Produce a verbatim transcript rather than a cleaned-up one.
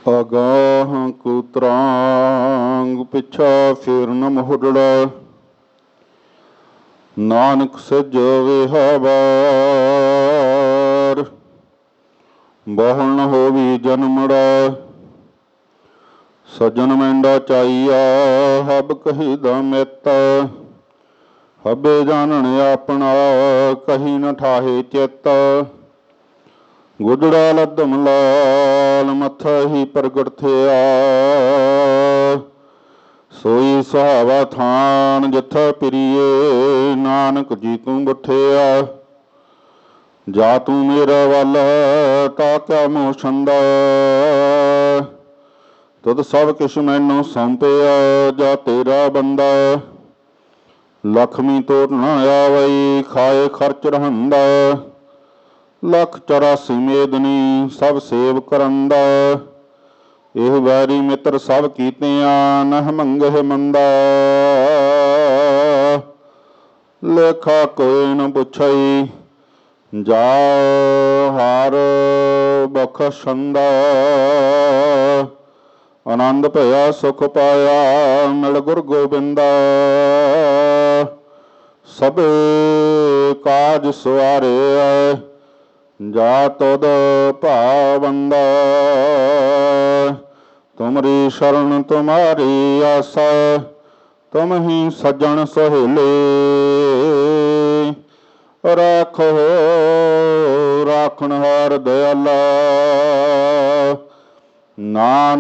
ਅਗਾਹ ਕੁਤਰਾਂਗ ਪਿਛਾ ਫਿਰ ਨ ਮੋੜੜਾ। ਨਾਨਕ ਸਿਜ ਵਿਹਾਵਾਰ ਬਹੁ ਨ ਹੋਵੀ ਜਨਮੜਾ। ਸਜਣ ਮੈਂਡਾ ਚਾਈਆ ਹਬ ਕਹੀ ਦਾ ਮਿੱਤ। ਹਬੇ ਜਾਣਨ ਆਪਣਾ ਕਹੀ ਨ ਠਾਹੇ ਚਿੱਤ। ਗੁਜੜਾ ਲੱਦਮ ਲਾਲ ਮੱਥਾ ਹੀ ਪ੍ਰਗਟ ਥਿਆ। ਸੋਈ ਸੁਹਾਵਾ ਥਾਨ ਜਿੱਥਾ ਪ੍ਰੀਏ ਨਾਨਕ ਜੀ ਤੂੰ ਬਠਿਆ। ਜਾ ਤੂੰ ਮੇਰਾ ਵੱਲ ਤਾ ਕਿਆ ਮੋਹ ਛੰਦਾ। ਤੁਧ ਸਭ ਕਿਛ ਮੈਨੂੰ ਸੌਂਪਿਆ ਜਾ ਤੇਰਾ ਬੰਦਾ। ਲਖਮੀ ਤੋਟ ਨਾ ਆਵਈ ਖਾਏ ਖਰਚ ਰਹੰਦਾ। ਲੱਖ ਚੁਰਾਸੀ ਮੇਦਨੀ ਸਭ ਸੇਵ ਕਰੰਦਾ। ਇਹ ਵੈਰੀ ਮਿੱਤਰ ਸਭ ਕੀਤਿਆਂ ਨਹ ਮੰਗਹਿ ਮੰਦਾ। ਲੇਖਾ ਕੋਈ ਨ ਪੁੱਛਈ ਜਾ ਹਾਰ ਬਖਸ਼ੰਦਾ। ਆਨੰਦ ਭਇਆ ਸੁਖ ਪਾਇਆ ਮਿਲ ਗੁਰ ਗੋਬਿੰਦਾ। ਸਭੇ ਕਾਜ ਸਵਾਰਿਆ ਜਾ ਤੁਧ ਭਾਵੰਦਾ। ਤੁਮਰੀ ਸ਼ਰਨ ਤੁਮਾਰੀ ਆਸਾ ਤੁਮ ਹੀ ਸੱਜਣ ਸਹੇਲੇ। ਰਾਖੋ ਰਾਖਣਹਾਰ ਦਇਆਲਾ। ਨਾਨਕ